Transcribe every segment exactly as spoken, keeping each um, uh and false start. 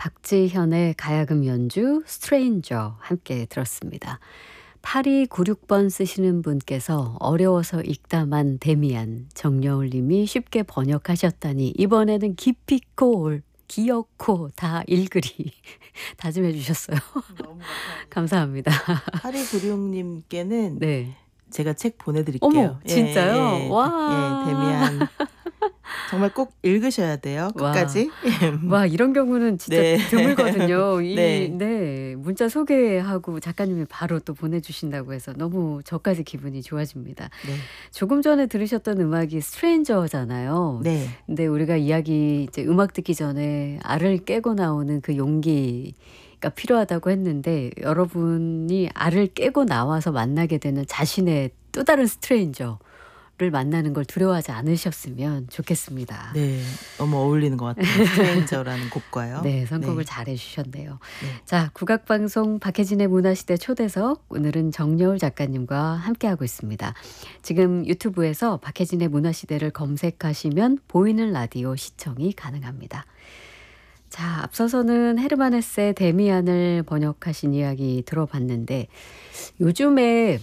박지현의 가야금 연주 스트레인저 함께 들었습니다. 팔이구육 번 쓰시는 분께서 어려워서 읽다만 데미안 정여울 님이 쉽게 번역하셨다니 이번에는 기피코 기어코 다 읽으리 다짐해 주셨어요. 너무 감사합니다. 팔이구육 님께는 네. 제가 책 보내드릴게요. 어머, 진짜요? 예, 예, 와. 예, 데미안 정말 꼭 읽으셔야 돼요. 끝까지. 와, 이런 경우는 진짜 네. 드물거든요. 이, 네. 네. 문자 소개하고 작가님이 바로 또 보내주신다고 해서 너무 저까지 기분이 좋아집니다. 네. 조금 전에 들으셨던 음악이 스트레인저잖아요. 네. 근데 우리가 이야기 이제 음악 듣기 전에 알을 깨고 나오는 그 용기가 필요하다고 했는데 여러분이 알을 깨고 나와서 만나게 되는 자신의 또 다른 스트레인저 를 만나는 걸 두려워하지 않으셨으면 좋겠습니다. 네, 너무 어울리는 것 같아요. 스트레인저라는 곡과요. 네, 선곡을 네. 잘 해주셨네요. 네. 자, 국악방송 박혜진의 문화시대 초대석 오늘은 정여울 작가님과 함께하고 있습니다. 지금 유튜브에서 박혜진의 문화시대를 검색하시면 보이는 라디오 시청이 가능합니다. 자, 앞서서는 헤르만 헤세 데미안을 번역하신 이야기 들어봤는데 요즘에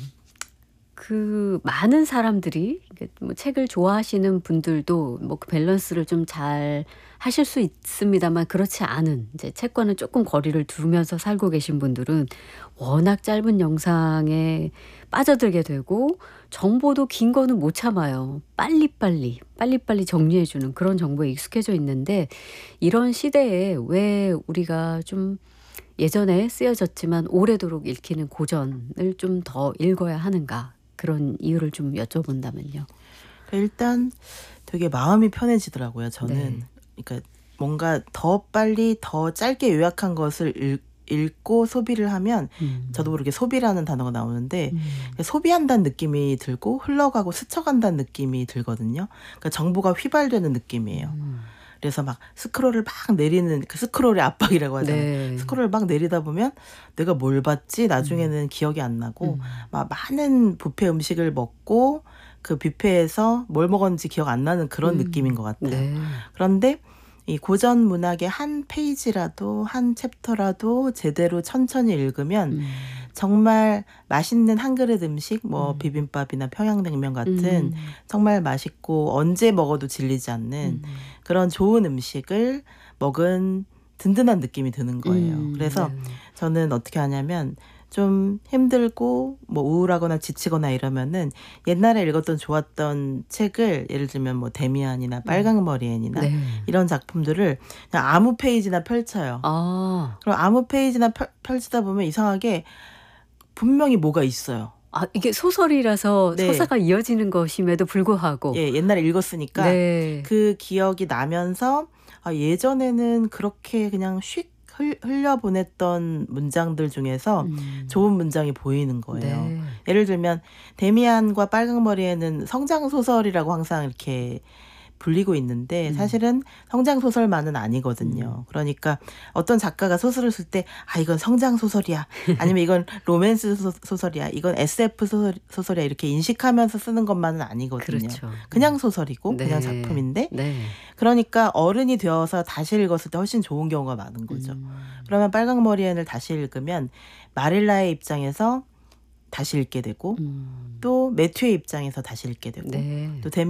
그 많은 사람들이 뭐 책을 좋아하시는 분들도 뭐 그 밸런스를 좀 잘 하실 수 있습니다만 그렇지 않은 이제 책과는 조금 거리를 두면서 살고 계신 분들은 워낙 짧은 영상에 빠져들게 되고 정보도 긴 거는 못 참아요. 빨리빨리 빨리빨리 정리해주는 그런 정보에 익숙해져 있는데 이런 시대에 왜 우리가 좀 예전에 쓰여졌지만 오래도록 읽히는 고전을 좀 더 읽어야 하는가 그런 이유를 좀 여쭤본다면요. 일단 되게 마음이 편해지더라고요. 저는. 네. 그러니까 뭔가 더 빨리 더 짧게 요약한 것을 읽, 읽고 소비를 하면 음. 저도 모르게 소비라는 단어가 나오는데 음. 소비한다는 느낌이 들고 흘러가고 스쳐간다는 느낌이 들거든요. 그러니까 정보가 휘발되는 느낌이에요. 음. 그래서 막 스크롤을 막 내리는 그 스크롤의 압박이라고 하잖아요. 네. 스크롤을 막 내리다 보면 내가 뭘 봤지 나중에는 음. 기억이 안 나고 음. 막 많은 뷔페 음식을 먹고 그 뷔페에서 뭘 먹었는지 기억 안 나는 그런 음. 느낌인 것 같아요. 네. 그런데 이 고전 문학의 한 페이지라도 한 챕터라도 제대로 천천히 읽으면 음. 정말 맛있는 한 그릇 음식 뭐 음. 비빔밥이나 평양냉면 같은 음. 정말 맛있고 언제 먹어도 질리지 않는 음. 그런 좋은 음식을 먹은 든든한 느낌이 드는 거예요. 음. 그래서 네. 저는 어떻게 하냐면 좀 힘들고 뭐 우울하거나 지치거나 이러면은 옛날에 읽었던 좋았던 책을 예를 들면 뭐 데미안이나 빨강머리 앤이나 네. 이런 작품들을 그냥 아무 페이지나 펼쳐요. 아. 그럼 아무 페이지나 펼, 펼치다 보면 이상하게 분명히 뭐가 있어요. 아, 이게 소설이라서 네. 서사가 이어지는 것임에도 불구하고. 예, 옛날에 읽었으니까 네. 그 기억이 나면서 아, 예전에는 그렇게 그냥 휙 흘려보냈던 문장들 중에서 음. 좋은 문장이 보이는 거예요. 네. 예를 들면 데미안과 빨강머리에는 성장소설이라고 항상 이렇게 불리고 있는데 음. 사실은 성장소설만은 아니거든요. 음. 그러니까 어떤 작가가 소설을 쓸 때 아 이건 성장소설이야 아니면 이건 로맨스 소설이야 이건 에스에프 소설, 소설이야 이렇게 인식하면서 쓰는 것만은 아니거든요. 그렇죠. 그냥 소설이고 네. 그냥 작품인데 네. 그러니까 어른이 되어서 다시 읽었을 때 훨씬 좋은 경우가 많은 거죠. 음. 그러면 빨강머리앤을 다시 읽으면 마릴라의 입장에서 다시 읽게 되고 음. 또 매튜의 입장에서 다시 읽게 되고 네. 또